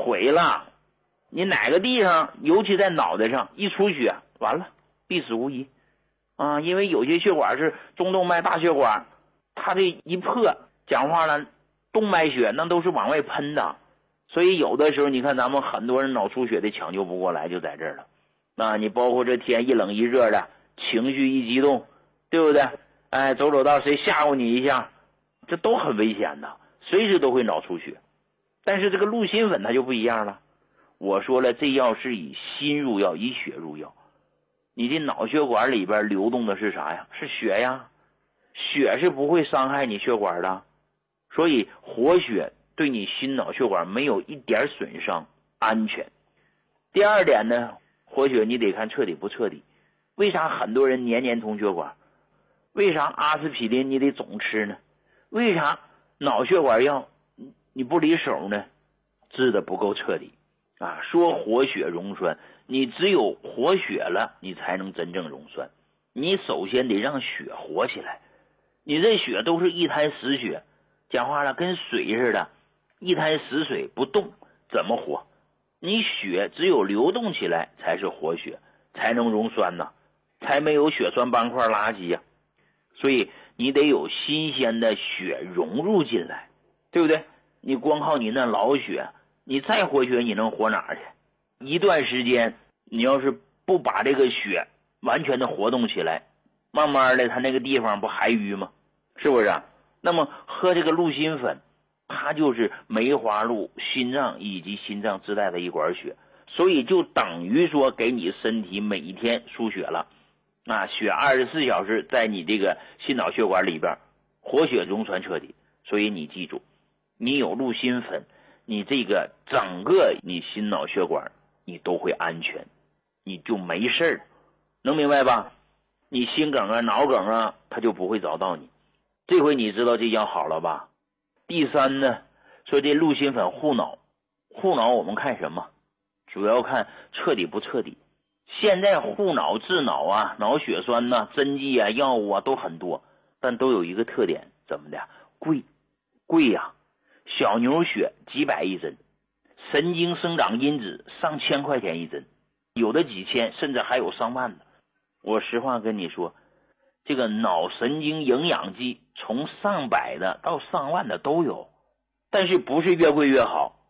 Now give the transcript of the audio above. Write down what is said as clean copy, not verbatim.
毁了。你哪个地方，尤其在脑袋上一出血，完了，必死无疑啊！因为有些血管是中动脉大血管，它这一破，讲话了，动脉血那都是往外喷的，所以有的时候你看咱们很多人脑出血的抢救不过来，就在这儿了。啊，你包括这天一冷一热的，情绪一激动，对不对？哎，走道谁吓唬你一下，这都很危险的，随时都会脑出血。但是这个鹿心粉它就不一样了。我说了，这药是以心入药，以血入药。你这脑血管里边流动的是啥呀？是血呀。血是不会伤害你血管的，所以活血对你心脑血管没有一点损伤，安全。第二点呢，活血你得看彻底不彻底。为啥很多人年年通血管？为啥阿司匹林你得总吃呢？为啥脑血管药你不离手呢？治的不够彻底啊！说活血溶栓，你只有活血了，你才能真正溶栓。你首先得让血活起来，你这血都是一滩死血，讲话了跟水似的，一滩死水不动，怎么活？你血只有流动起来才是活血，才能溶栓呢，才没有血栓斑块垃圾呀。所以你得有新鲜的血融入进来，对不对？你光靠你那老血，你再活血你能活哪儿去？一段时间你要是不把这个血完全的活动起来，慢慢的它那个地方不还淤吗？是不是啊？那么喝这个鹿心粉，它就是梅花鹿心脏以及心脏自带的一管血，所以就等于说给你身体每一天输血了啊，血24小时在你这个心脑血管里边活血溶栓彻底。所以你记住，你有鹿心粉，你这个整个你心脑血管你都会安全，你就没事儿，能明白吧？你心梗啊脑梗啊它就不会找到你。这回你知道这药好了吧？第三呢，说这鹿心粉护脑，护脑我们看什么？主要看彻底不彻底。现在护脑治脑啊，脑血栓呐、针剂啊、药物啊都很多，但都有一个特点，怎么的？贵呀！小牛血几百一针，神经生长因子上千块钱一针，有的几千，甚至还有上万的。我实话跟你说，这个脑神经营养剂从上百的到上万的都有，但是不是越贵越好，